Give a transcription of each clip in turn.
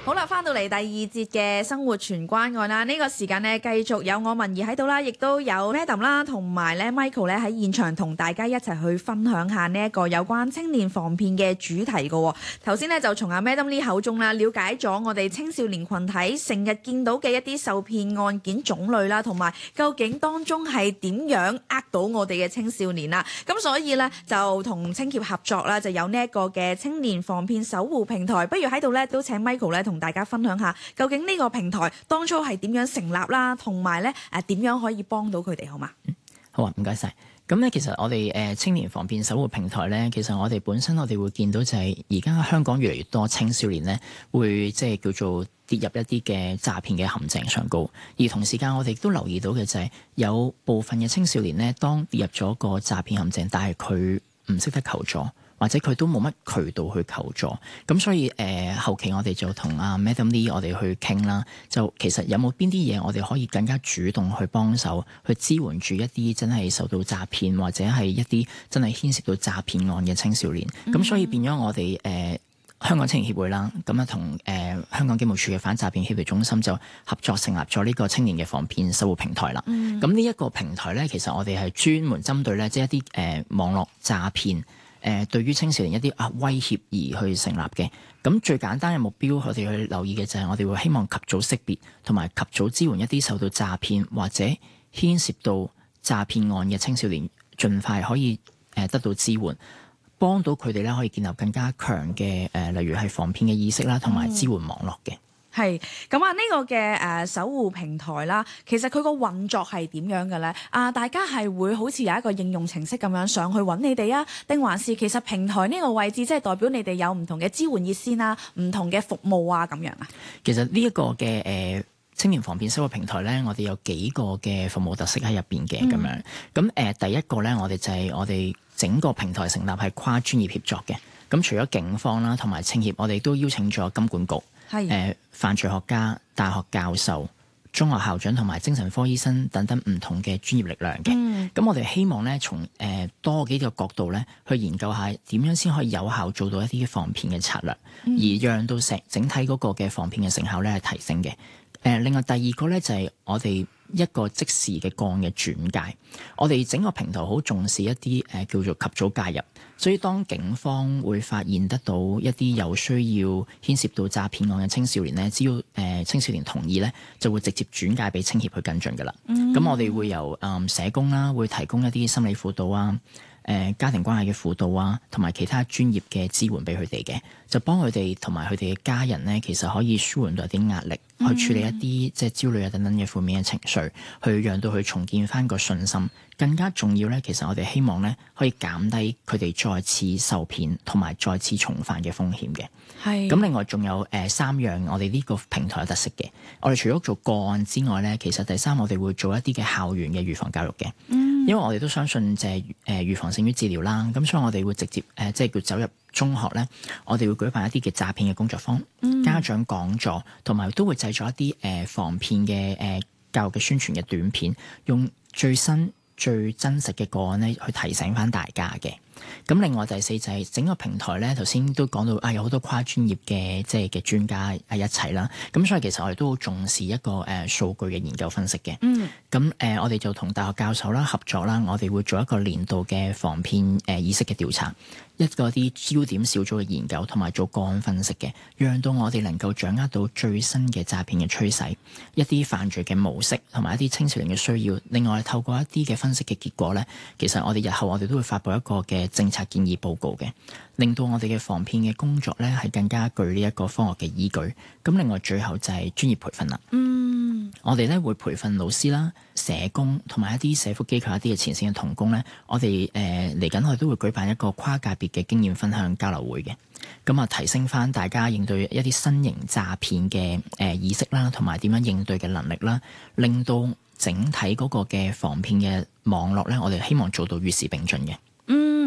好啦，翻到嚟第二節嘅生活全關愛啦，呢個時間呢，繼續有我文怡喺度啦，亦都有 Madam 啦，同埋咧 Michael 咧喺現場同大家一齊去分享下呢一個有關青年防騙嘅主題嘅。頭先呢，就從阿 Madam 呢口中啦，了解咗我哋青少年群體成日見到嘅一啲受騙案件種類啦，同埋究竟當中係點樣呃到我哋嘅青少年啦。咁所以呢，就同青協合作啦，就有呢一個嘅青年防騙守護平台。不如喺度呢，都請 Michael 咧同大家分享下，究竟呢個平台當初係點樣成立啦，同埋咧點樣可以幫到佢哋，好嘛？ 好啊，唔該晒。咁咧，其實我哋青年防騙守護平台咧，其實我哋本身我哋會見到就係而家香港越嚟越多青少年咧，會即係叫做跌入一啲嘅詐騙嘅陷阱上高，而同時間我哋都留意到嘅就係有部分嘅青少年咧，當跌入咗個詐騙陷阱，但係佢唔識得求助。或者佢都冇乜渠道去求助，咁所以後期我哋就同阿 Madam Lee 我哋去傾啦，就其實有冇邊啲嘢我哋可以更加主動去幫手，去支援住一啲真係受到詐騙或者係一啲真係牽涉到詐騙案嘅青少年，咁所以變咗我哋香港青年協會啦，咁啊同香港警務處嘅反詐騙協調中心就合作成立咗呢個青年嘅防騙守護平台啦。咁呢一個平台咧，其實我哋係專門針對咧，即係一啲網絡詐騙。對於青少年一啲威脅而去成立嘅，咁最簡單嘅目標，我哋去留意嘅就係我哋會希望及早識別同埋及早支援一啲受到詐騙或者牽涉到詐騙案嘅青少年，盡快可以得到支援，幫到佢哋咧可以建立更加強嘅例如係防騙嘅意識啦，同埋支援網絡嘅。 係咁啊！呢個嘅守護平台啦，其實佢個運作係點樣嘅咧？大家係會好似有一個應用程式咁樣上去揾你哋啊，定還是其實平台呢個位置即係代表你哋有唔同嘅支援熱線啊、唔同嘅服務啊咁樣啊？ 其實呢一個嘅青年防騙守護平台咧，我哋有幾個嘅服務特色喺入邊嘅咁樣。咁第一個咧，我哋就係我哋整個平台成立係跨專業協作嘅。咁除咗警方啦，同埋青協，我哋都邀請咗金管局。犯罪學家、大學教授、中學校長同埋精神科醫生等等唔同嘅專業力量嘅。咁我哋希望咧，從多幾個角度咧，去研究下點樣先可以有效做到一啲防騙嘅策略，而讓到整體嗰個嘅防騙嘅成效咧係提升嘅。另外第二個咧就係我哋一個即時嘅個案嘅轉介。我哋整個平台好重視一啲叫做及早介入。所以當警方會發現得到一啲有需要牽涉到詐騙案嘅青少年咧，只要青少年同意咧，就會直接轉介俾青協去跟進㗎喇。咁我哋會由社工啦，會提供一啲心理輔導啊、家庭關係嘅輔導啊，同埋其他專業嘅支援俾佢哋嘅，就幫佢哋同埋佢哋嘅家人咧，其實可以舒緩到一啲壓力，去處理一啲即係焦慮啊等等嘅負面嘅情緒，去讓到佢重建返個信心。更加重要咧，其實我哋希望咧可以減低佢哋再次受騙同埋再次重犯嘅風險嘅。係。咁另外仲有3樣我哋呢個平台嘅特色嘅。我哋除咗做個案之外咧，其實第三我哋會做一啲嘅校園嘅預防教育嘅。因為我哋都相信就係預防勝於治療啦。咁所以我哋會直接即係叫走入中學咧，我哋會舉辦一啲嘅詐騙嘅工作坊、家長講座，同埋都會製作一啲防騙嘅教育嘅宣傳嘅短片，用最新最真實嘅個案咧，去提醒翻大家嘅。咁另外第四就係整個平台咧，頭先都講到有好多跨專業嘅即係嘅專家一齊啦。咁所以其實我哋都好重視一個數據嘅研究分析嘅。咁我哋就同大學教授啦合作啦，我哋會做一個年度嘅防騙意識嘅調查，一個啲焦點小組嘅研究，同埋做個案分析嘅，讓到我哋能夠掌握到最新嘅詐騙嘅趨勢、一啲犯罪嘅模式，同埋一啲青少年嘅需要。另外透過一啲嘅分析嘅結果咧，其實我哋日後我哋都會發布一個嘅政策建議報告嘅，令到我哋嘅防騙嘅工作咧係更加具呢一個科學嘅依據。咁另外最後就係專業培訓啦。我哋咧會培訓老師啦、社工同埋一啲社福機構一啲嘅前線嘅同工咧，我哋嚟緊我哋都會舉辦一個跨界別嘅經驗分享交流會嘅。咁提升翻大家應對一啲新型詐騙嘅意識啦，同埋點樣應對嘅能力啦，令到整體嗰個嘅防騙嘅網絡咧，我哋希望做到與時並進嘅。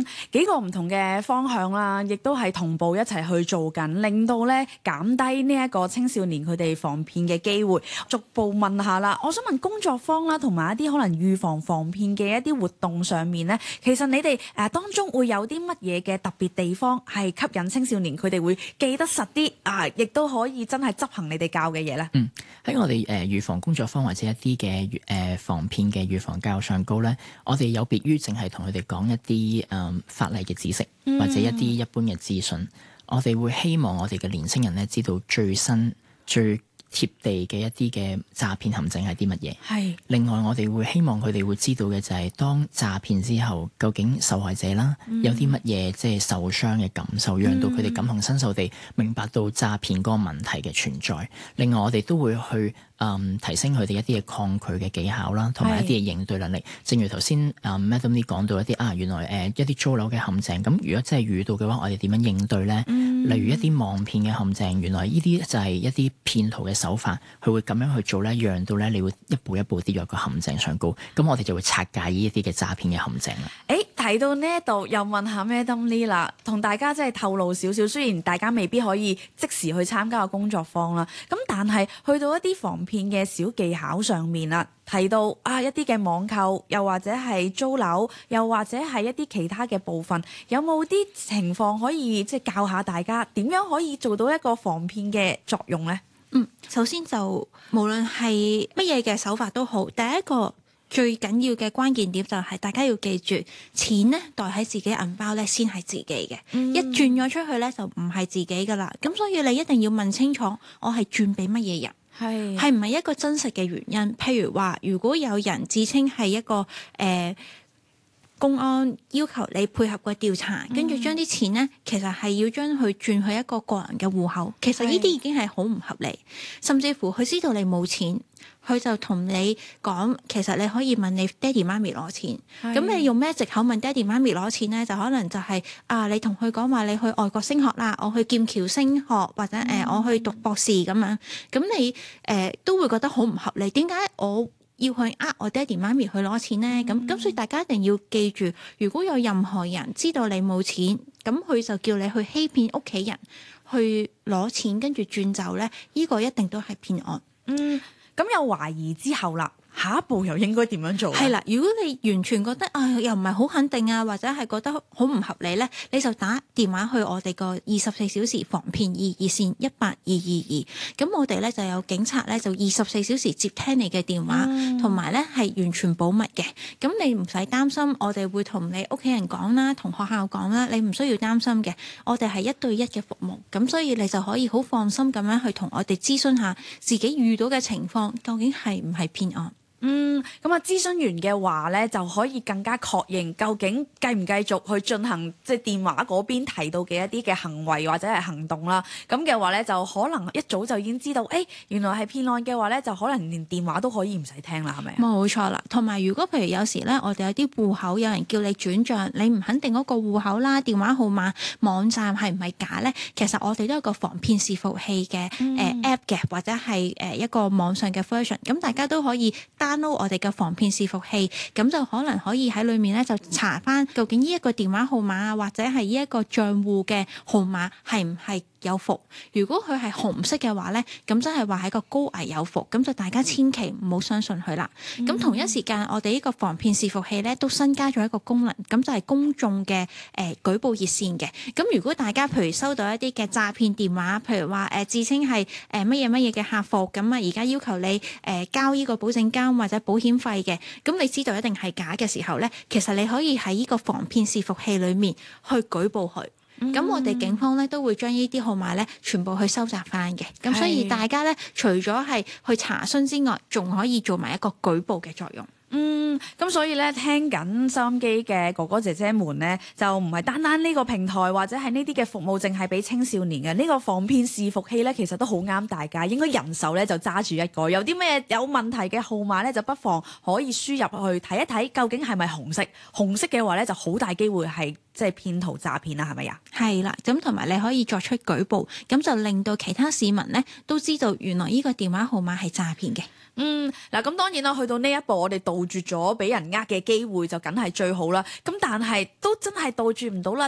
幾個唔同嘅方向啦，亦都係同步一齊去做緊，令到咧減低呢一個青少年佢哋防騙嘅機會。逐步問下啦，我想問工作坊啦，同埋一啲可能預防騙嘅一啲活動上面咧，其實你哋當中會有啲乜嘢嘅特別地方係吸引青少年佢哋會記得實啲亦都可以真係執行你哋教嘅嘢咧？ 喺我哋預防工作坊或者一啲嘅防騙嘅預防教育上高咧，我哋有別於淨係同佢哋講一啲法例嘅知識或者一啲一般嘅資訊，我哋會希望我哋嘅年輕人咧知道最新最貼地嘅一啲嘅詐騙陷阱係啲乜嘢。係。另外我哋會希望佢哋會知道嘅就係當詐騙之後，究竟受害者啦有啲乜嘢即係受傷嘅感受，讓到佢哋感同身受地明白到詐騙嗰個問題嘅存在。另外我哋都會去提升佢哋一啲嘅抗拒嘅技巧啦，同埋一啲嘅應對能力。正如頭先Madam Lee 講到一啲原來一啲租樓嘅陷阱，咁如果真係遇到嘅話，我哋點樣應對咧？例如一啲網騙嘅陷阱，原來呢啲就係一啲騙徒嘅手法，佢會咁樣去做咧，讓到咧你會一步一步跌入個陷阱上高。咁我哋就會拆解呢一啲嘅詐騙嘅陷阱啦。 提到呢一度又問下 Madam Lee 啦，同大家即係透露少少，雖然大家未必可以即時去參加個工作坊啦，咁但係去到一啲防騙嘅小技巧上面啦，提到一啲嘅網購，又或者係租樓，又或者係一啲其他嘅部分，有冇啲情況可以即係教下大家點樣可以做到一個防騙嘅作用呢？ 首先就無論係乜嘢嘅手法都好，第一個最緊要嘅關鍵點就係大家要記住，錢咧袋喺自己銀包咧先係自己嘅，一轉咗出去咧就唔係自己噶啦。咁所以你一定要問清楚，我係轉俾乜嘢人，係唔係一個真實嘅原因？譬如話，如果有人自稱係一個公安要求你配合個調查，跟住將啲錢呢，其實係要將佢轉去一個個人嘅戶口。其實呢啲已經係好唔合理，甚至乎佢知道你冇錢，佢就同你講，其實你可以問你爹哋媽咪攞錢。咁你用咩藉口問爹哋媽咪攞錢呢？就可能就係你同佢講話你去外國升學啦，我去劍橋升學，或者我去讀博士咁樣。咁你都會覺得好唔合理。點解我要去我爹哋媽咪去攞錢呢？咁所以大家一定要記住，如果有任何人知道你冇錢，咁佢就叫你去欺騙屋企人去攞錢，跟住轉走咧，呢個一定都係騙案。 咁有懷疑之後啦，下一步又應該點樣做？ 係啦，如果你完全覺得又唔係好肯定或者係覺得好唔合理咧，你就打電話去我哋個24小時防騙熱線18222。咁我哋咧就有警察咧就24小時接聽你嘅電話，同埋咧係完全保密嘅。咁你唔使擔心，我哋會同你屋企人講啦，同學校講啦，你唔需要擔心嘅。我哋係1對1嘅服務，咁所以你就可以好放心咁樣去同我哋諮詢下自己遇到嘅情況究竟係唔係騙案。 咁諮詢完嘅話咧，就可以更加確認究竟繼唔繼續去進行即係電話嗰邊提到嘅一啲嘅行為或者係行動啦。咁嘅話咧，就可能一早就已經知道，原來係騙案嘅話咧，就可能連電話都可以唔使聽啦，係咪？ 冇錯啦。同埋如果譬如有時咧，我哋有啲戶口有人叫你轉帳，你唔肯定嗰個戶口啦、電話號碼、網站係唔係假咧，其實我哋都有個防騙視伏器嘅app 嘅，或者係一個網上嘅 version。咁大家都可以download我哋嘅防騙視伏器，咁就可能可以喺裏面咧就查翻究竟呢一個電話號碼或者係呢一個賬戶嘅號碼係唔係有伏。如果佢係紅色嘅話咧，咁真係話係個高危有伏，咁就大家千祈唔好相信佢啦。咁同一時間，我哋呢個防騙視伏器咧都新加咗一個功能，咁就係公眾嘅舉報熱線嘅。咁如果大家譬如收到一啲嘅詐騙電話，譬如話自稱係乜嘢嘅客服，咁而家要求你交呢個保證金或者保險費嘅，咁你知道一定係假嘅時候咧，其實你可以喺呢個防騙視伏器裏面去舉報佢。咁我哋警方咧都會將呢啲號碼咧全部去收集翻嘅。咁所以大家咧除咗係去查詢之外，仲可以做埋一個舉報嘅作用。 咁所以咧，聽緊收音機嘅哥哥姐姐們咧，就唔係單單呢個平台或者係呢啲嘅服務，淨係俾青少年嘅。呢個防騙視伏器咧，其實都好啱大家。應該人手咧就揸住一個，有啲咩有問題嘅號碼咧，就不妨可以輸入去睇一睇，究竟係咪紅色？紅色嘅話咧，就好大機會係即係騙徒詐騙啦，係咪啊？ 係啦，咁同埋你可以作出舉報，咁就令到其他市民咧都知道原來呢個電話號碼係詐騙嘅。 嗱，咁當然啦，去到呢一步，我哋杜絕咗俾人呃嘅機會就梗係最好啦。咁但係都真係杜絕唔到啦。